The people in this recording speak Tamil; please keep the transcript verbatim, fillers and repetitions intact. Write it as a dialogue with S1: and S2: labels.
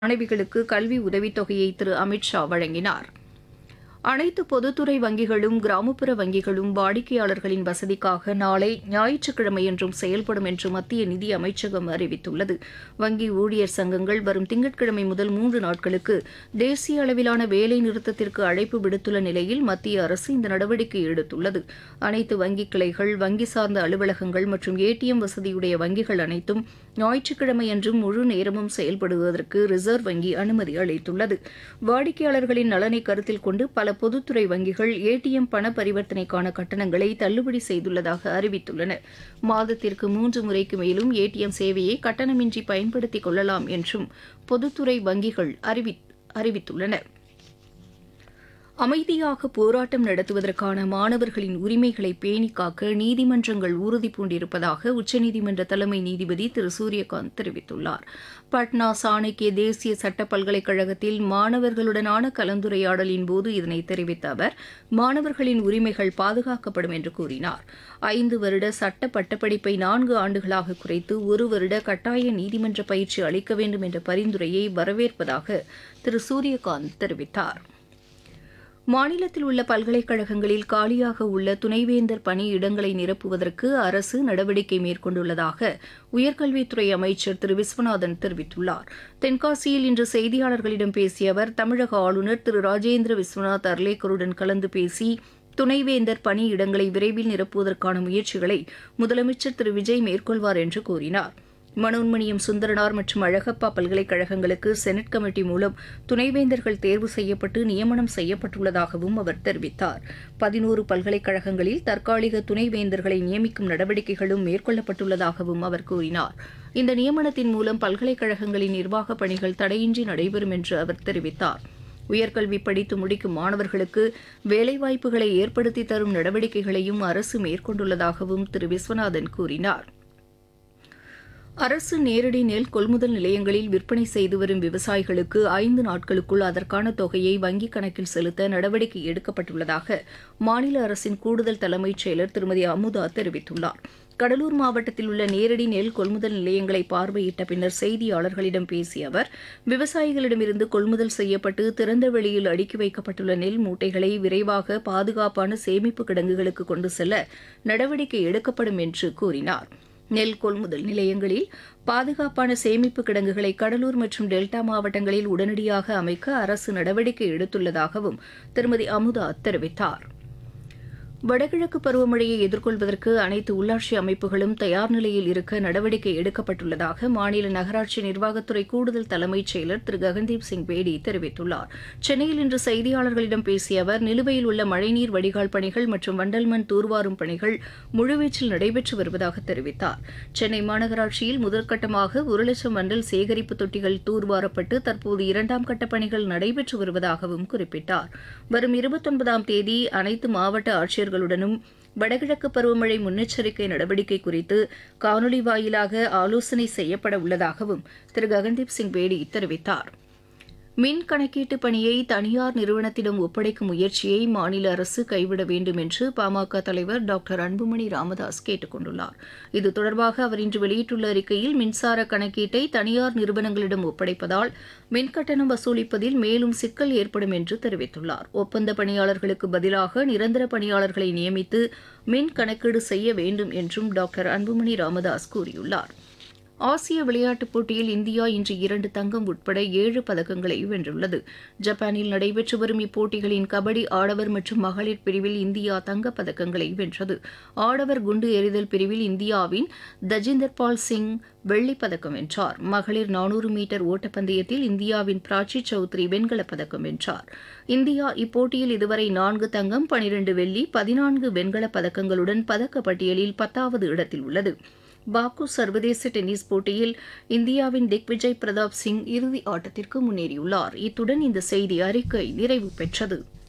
S1: மாணவிகளுக்கு கல்வி உதவித்தொகையை திரு அமித் ஷா வழங்கினார். அனைத்து பொதுத்துறை வங்கிகளும் கிராமப்புற வங்கிகளும் வாடிக்கையாளர்களின் வசதிக்காக நாளை ஞாயிற்றுக்கிழமையன்றும் செயல்படும் என்று மத்திய நிதி அமைச்சகம் அறிவித்துள்ளது. வங்கி ஊழியர் சங்கங்கள் வரும் திங்கட்கிழமை முதல் மூன்று நாட்களுக்கு தேசிய அளவிலான வேலை நிறுத்தத்திற்கு அழைப்பு விடுத்துள்ள நிலையில் மத்திய அரசு இந்த நடவடிக்கை எடுத்துள்ளது. அனைத்து வங்கி கிளைகள், வங்கி சார்ந்த அலுவலகங்கள் மற்றும் ஏடிஎம் வசதியுடைய வங்கிகள் அனைத்தும் ஞாயிற்றுக்கிழமையன்றும் முழு நேரமும் செயல்படுவதற்கு ரிசர்வ் வங்கி அனுமதி அளித்துள்ளது. வாடிக்கையாளர்களின் நலனை கருத்தில் கொண்டு பல பொதுத்துறை வங்கிகள் ஏடிஎம் பண பரிவர்த்தனைக்கான கட்டணங்களை தள்ளுபடி செய்துள்ளதாக அறிவித்துள்ளன. மாதத்திற்கு மூன்று முறைக்கு மேலும் ஏடிஎம் சேவையை கட்டணமின்றி பயன்படுத்திக் கொள்ளலாம் என்றும் பொதுத்துறை வங்கிகள் அறிவி அறிவித்துள்ளன. அமைதியாக போராட்டம் நடத்துவதற்கான மாணவர்களின் உரிமைகளை பேணிக் காக்க நீதிமன்றங்கள் உறுதிபூண்டிருப்பதாக உச்சநீதிமன்ற தலைமை நீதிபதி திரு சூரியகாந்த் தெரிவித்துள்ளார். பட்னா சாணக்கிய தேசிய சட்ட பல்கலைக்கழகத்தில் மாணவர்களுடனான கலந்துரையாடலின் போது இதனை தெரிவித்த அவர், மாணவர்களின் உரிமைகள் பாதுகாக்கப்படும் என்று கூறினார். ஐந்து வருட சட்ட பட்டப்படிப்பை நான்கு ஆண்டுகளாக குறைத்து ஒரு வருட கட்டாய நீதிமன்ற பயிற்சி அளிக்க வேண்டும் என்ற பரிந்துரையை வரவேற்பதாக திரு சூரியகாந்த் தெரிவித்தார். மாநிலத்தில் உள்ள பல்கலைக்கழகங்களில் காலியாக உள்ள துணைவேந்தர் பணி இடங்களை நிரப்புவதற்கு அரசு நடவடிக்கை மேற்கொண்டுள்ளதாக உயர்கல்வித்துறை அமைச்சர் திரு விஸ்வநாதன் தெரிவித்துள்ளார். தென்காசியில் இன்று செய்தியாளர்களிடம் பேசிய அவர், தமிழக ஆளுநர் திரு ராஜேந்திர விஸ்வநாத் அர்லேக்கருடன் கலந்து பேசி துணைவேந்தர் பணி இடங்களை விரைவில் நிரப்புவதற்கான முயற்சிகளை முதலமைச்சர் திரு விஜய் மேற்கொள்வார் என்று கூறினார். மனோன்மணியம் சுந்தரனார் மற்றும் அழகப்பா பல்கலைக்கழகங்களுக்கு செனட் கமிட்டி மூலம் துணைவேந்தர்கள் தேர்வு செய்யப்பட்டு நியமனம் செய்யப்பட்டுள்ளதாகவும் அவர் தெரிவித்தார். பதினோரு பல்கலைக்கழகங்களில் தற்காலிக துணைவேந்தர்களை நியமிக்கும் நடவடிக்கைகளும் மேற்கொள்ளப்பட்டுள்ளதாகவும் அவர் கூறினார். இந்த நியமனத்தின் மூலம் பல்கலைக்கழகங்களின் நிர்வாகப் பணிகள் தடையின்றி நடைபெறும் என்று அவர் தெரிவித்தார். உயர்கல்வி படித்து முடிக்கும் மாணவர்களுக்கு வேலைவாய்ப்புகளை ஏற்படுத்தி தரும் நடவடிக்கைகளையும் அரசு மேற்கொண்டுள்ளதாகவும் திரு விஸ்வநாதன் கூறினார். அரசு நேரடி நெல் கொள்முதல் நிலையங்களில் விற்பனை செய்து வரும் விவசாயிகளுக்கு ஐந்து நாட்களுக்குள் அதற்கான தொகையை வங்கிக் கணக்கில் செலுத்த நடவடிக்கை எடுக்கப்பட்டுள்ளதாக மாநில அரசின் கூடுதல் தலைமைச் செயலர் திருமதி அமுதா தெரிவித்துள்ளார். கடலூர் மாவட்டத்தில் உள்ள நேரடி நெல் கொள்முதல் நிலையங்களை பார்வையிட்ட பின்னர் செய்தியாளர்களிடம் பேசிய அவர், விவசாயிகளிடமிருந்து கொள்முதல் செய்யப்பட்டு திறந்த வெளியில் அடுக்கி வைக்கப்பட்டுள்ள நெல் மூட்டைகளை விரைவாக பாதுகாப்பான சேமிப்பு கிடங்குகளுக்கு கொண்டு செல்ல நடவடிக்கை எடுக்கப்படும் என்று கூறினார். நெல் கொள்முதல் நிலையங்களில் பாதுகாப்பான சேமிப்பு கிடங்குகளை கடலூர் மற்றும் டெல்டா மாவட்டங்களில் உடனடியாக அமைக்க அரசு நடவடிக்கை எடுத்துள்ளதாகவும் திருமதி அமுதா தெரிவித்தார். வடகிழக்கு பருவமழையை எதிர்கொள்வதற்கு அனைத்து உள்ளாட்சி அமைப்புகளும் தயார் நிலையில் இருக்க நடவடிக்கை எடுக்கப்பட்டுள்ளதாக மாநில நகராட்சி நிர்வாகத்துறை கூடுதல் தலைமைச் செயலர் திரு ககன்தீப் சிங் பேடி தெரிவித்துள்ளார். சென்னையில் இன்று செய்தியாளர்களிடம் பேசிய அவர், நிலுவையில் உள்ள மழைநீர் வடிகால் பணிகள் மற்றும் வண்டல் மண் தூர்வாரும் பணிகள் முழுவீச்சில் நடைபெற்று வருவதாக தெரிவித்தார். சென்னை மாநகராட்சியில் முதற்கட்டமாக ஒரு லட்சம் வண்டல் சேகரிப்பு தொட்டிகள் தூர்வாரப்பட்டு தற்போது இரண்டாம் கட்ட பணிகள் நடைபெற்று வருவதாகவும் குறிப்பிட்டார். வரும் இருபத்தொன்பதாம் தேதி அனைத்து மாவட்ட ஆட்சியர் ுடனும் வடகிழக்கு பருவமழை முன்னெச்சரிக்கை நடவடிக்கை குறித்து காணொலி வாயிலாக ஆலோசனை செய்யப்பட உள்ளதாகவும் திரு ககன்தீப் சிங் பேடி தெரிவித்தார். மின் கணக்கீட்டு பணியை தனியார் நிறுவனத்திடம் ஒப்படைக்கும் முயற்சியை மாநில அரசு கைவிட வேண்டும் என்று பாமக தலைவர் டாக்டர் அன்புமணி ராமதாஸ் கேட்டுக் கொண்டுள்ளார். இது தொடர்பாக அவர் இன்று வெளியிட்டுள்ள அறிக்கையில், மின்சார கணக்கீட்டை தனியார் நிறுவனங்களிடம் ஒப்படைப்பதால் மின்கட்டணம் வசூலிப்பதில் மேலும் சிக்கல் ஏற்படும் என்று தெரிவித்துள்ளார். ஒப்பந்த பணியாளர்களுக்கு பதிலாக நிரந்தர பணியாளர்களை நியமித்து மின் கணக்கீடு செய்ய வேண்டும் என்றும் டாக்டர் அன்புமணி ராமதாஸ் கூறியுள்ளார். ஆசிய விளையாட்டுப் போட்டியில் இந்தியா இன்று இரண்டு தங்கம் உட்பட ஏழு பதக்கங்களை வென்றுள்ளது. ஜப்பானில் நடைபெற்று வரும் இப்போட்டிகளின் கபடி ஆடவர் மற்றும் மகளிர் பிரிவில் இந்தியா தங்கப் பதக்கங்களை வென்றது. ஆடவர் குண்டு எறிதல் பிரிவில் இந்தியாவின் தஜிந்தர் பால் சிங் வெள்ளிப் பதக்கம் வென்றார். மகளிர் நானூறு மீட்டர் ஓட்டப்பந்தயத்தில் இந்தியாவின் பிராச்சி சௌத்ரி வெண்கலப் பதக்கம் வென்றார். இந்தியா இப்போட்டியில் இதுவரை நான்கு தங்கம், பனிரண்டு வெள்ளி, பதினான்கு வெண்கலப் பதக்கங்களுடன் பதக்கப்பட்டியலில் பத்தாவது இடத்தில் உள்ளது. பாக்கு சர்வதேச டென்னிஸ் போட்டியில் இந்தியாவின் திக்விஜய் பிரதாப் சிங் இறுதி ஆட்டத்திற்கு முன்னேறியுள்ளார். இத்துடன் இந்த செய்தி அறிக்கை நிறைவு பெற்றது.